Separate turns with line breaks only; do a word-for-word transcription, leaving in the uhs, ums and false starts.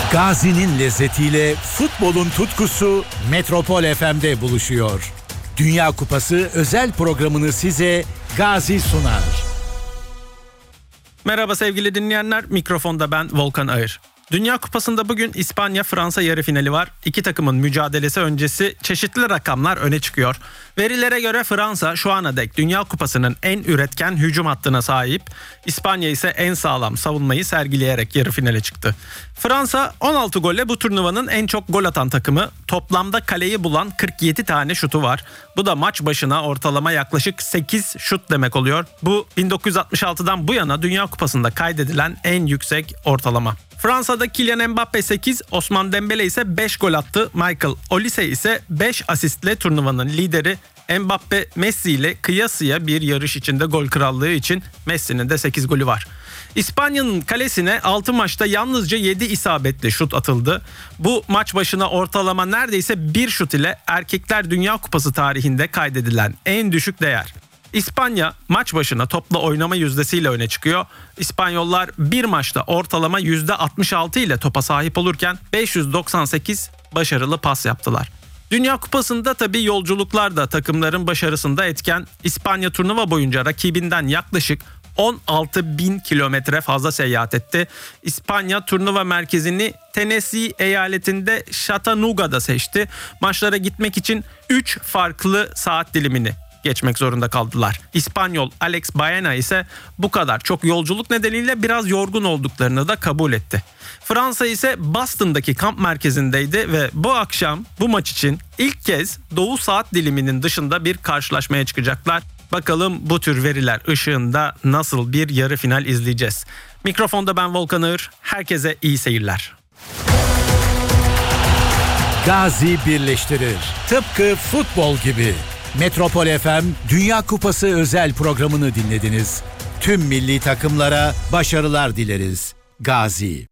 Gazi'nin lezzetiyle futbolun tutkusu Metropol F M'de buluşuyor. Dünya Kupası özel programını size Gazi sunar.
Merhaba sevgili dinleyenler, mikrofonda ben Volkan Ağır. Dünya Kupası'nda bugün İspanya-Fransa yarı finali var. İki takımın mücadelesi öncesi çeşitli rakamlar öne çıkıyor. Verilere göre Fransa şu ana dek Dünya Kupası'nın en üretken hücum hattına sahip. İspanya ise en sağlam savunmayı sergileyerek yarı finale çıktı. Fransa on altı golle bu turnuvanın en çok gol atan takımı. Toplamda kaleyi bulan kırk yedi tane şutu var. Bu da maç başına ortalama yaklaşık sekiz şut demek oluyor. Bu bin dokuz yüz altmış altıdan bu yana Dünya Kupası'nda kaydedilen en yüksek ortalama. Fransa'da Kylian Mbappe sekiz, Ousmane Dembele ise beş gol attı. Michael Olise ise beş asistle turnuvanın lideri. Mbappe Messi ile kıyasıya bir yarış içinde gol krallığı için Messi'nin de sekiz golü var. İspanya'nın kalesine altı maçta yalnızca yedi isabetli şut atıldı. Bu maç başına ortalama neredeyse bir şut ile Erkekler Dünya Kupası tarihinde kaydedilen en düşük değer. İspanya maç başına topla oynama yüzdesiyle öne çıkıyor. İspanyollar bir maçta ortalama yüzde altmış altı ile topa sahip olurken beş yüz doksan sekiz başarılı pas yaptılar. Dünya Kupası'nda tabii yolculuklar da takımların başarısında etken. İspanya turnuva boyunca rakibinden yaklaşık on altı bin kilometre fazla seyahat etti. İspanya turnuva merkezini Tennessee eyaletinde Chattanoogga'da seçti. Maçlara gitmek için üç farklı saat dilimini geçmek zorunda kaldılar. İspanyol Alex Baena ise bu kadar çok yolculuk nedeniyle biraz yorgun olduklarını da kabul etti. Fransa ise Boston'daki kamp merkezindeydi ve bu akşam bu maç için ilk kez Doğu saat diliminin dışında bir karşılaşmaya çıkacaklar. Bakalım bu tür veriler ışığında nasıl bir yarı final izleyeceğiz. Mikrofonda ben Volkan Ağır. Herkese iyi seyirler.
Gazi birleştirir. Tıpkı futbol gibi. Metropol F M Dünya Kupası özel programını dinlediniz. Tüm milli takımlara başarılar dileriz. Gazi.